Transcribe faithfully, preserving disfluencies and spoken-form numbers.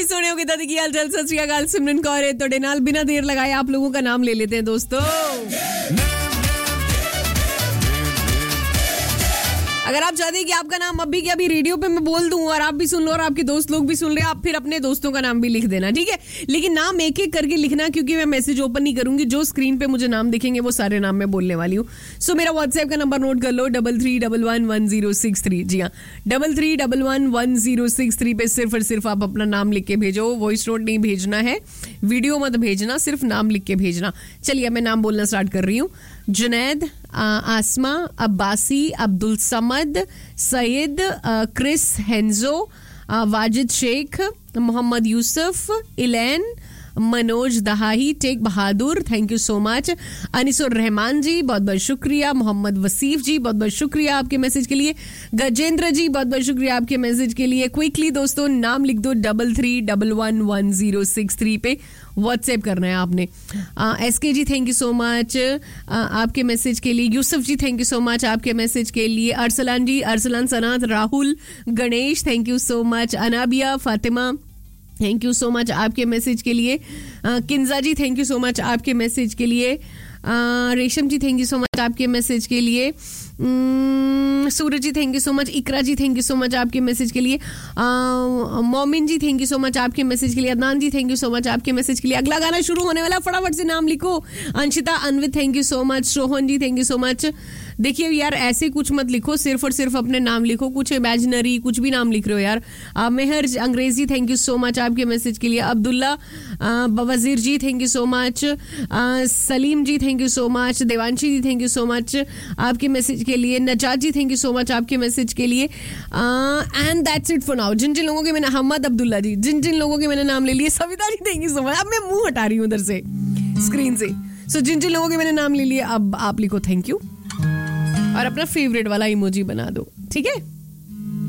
सोने हो दादी की हाल चाल सत श्री अकाल सिमरन कौर है तोड़े नाल बिना देर लगाए आप लोगों का नाम ले लेते हैं दोस्तों। अगर आप चाहते हैं कि आपका नाम अभी के अभी रेडियो पे मैं बोल दूं और आप भी सुन लो और आपके दोस्त लोग भी सुन ले, आप फिर अपने दोस्तों का नाम भी लिख देना, ठीक है। लेकिन नाम एक एक करके लिखना क्योंकि मैं मैसेज ओपन नहीं करूंगी, जो स्क्रीन पे मुझे नाम दिखेंगे वो सारे नाम मैं बोलने वाली हूँ। सो मेरा व्हाट्सएप का नंबर नोट कर लो double three double one one zero six three G हाँ double three double one one zero six three पे सिर्फ और सिर्फ आप अपना नाम लिख के भेजो। वॉइस नोट नहीं भेजना है, वीडियो मत भेजना, सिर्फ नाम लिख के भेजना। चलिए मैं नाम बोलना स्टार्ट कर रही हूँ। जुनैद, आसमा, Abbasi, Abdul Samad, Saeed, Chris, हेंजो, Wajid Sheikh, Mohammad Yusuf, इलैन, Manoj दहाही, take Bahadur, thank you so much. Anisur Rahman जी बहुत बहुत शुक्रिया। मोहम्मद वसीफ जी बहुत बहुत शुक्रिया आपके मैसेज के लिए। गजेंद्र जी बहुत बहुत शुक्रिया आपके मैसेज के लिए। क्विकली दोस्तों नाम लिख दो double three double one one zero six three पे व्हाट्सएप करना है आपने। एस के जी थैंक यू सो मच आपके मैसेज के लिए। यूसुफ जी थैंक यू सो मच आपके मैसेज के लिए। अरसलान जी, अरसलान सनात, Rahul, Ganesh thank you so much. Anabia, Fatima thank you so much आपके मैसेज के लिए। किंजा जी थैंक यू सो मच आपके मैसेज के लिए। रेशम जी थैंक यू सो मच आपके मैसेज के लिए। सूरज जी thank you so much. Iqra ji thank you so much आपके मैसेज के लिए। मोमिन जी थैंक यू सो मच आपके मैसेज के लिए। अदनान जी थैंक यू सो मच आपके मैसेज के लिए। अगला गाना शुरू होने वाला, फटाफट से नाम लिखो। Anshita, Anvit thank you so much. Sohan ji thank you so much. देखिए यार ऐसे कुछ मत लिखो, सिर्फ और सिर्फ अपने नाम लिखो, कुछ इमेजिनरी कुछ भी नाम लिख रहे हो यार। मेहर अंग्रेजी थैंक यू सो मच आपके मैसेज के लिए। अब्दुल्ला वजीर जी thank you so much. Salim ji thank you so much. Devanshi ji thank you so much आपके मैसेज के लिए। नजात जी थैंक यू सो मच आपके मैसेज के लिए। And that's it for now. जिन जिन लोगों के मैंने, अहमद अब्दुल्ला जी, जिन जिन लोगों के मैंने नाम ले लिए। Savita ji thank you so much. अब मैं मुंह हटा रही हूँ उधर से स्क्रीन से। सो जिन जिन लोगों के मैंने नाम ले लिए अब आप लिखो थैंक यू और अपना फेवरेट वाला इमोजी बना दो, ठीक है।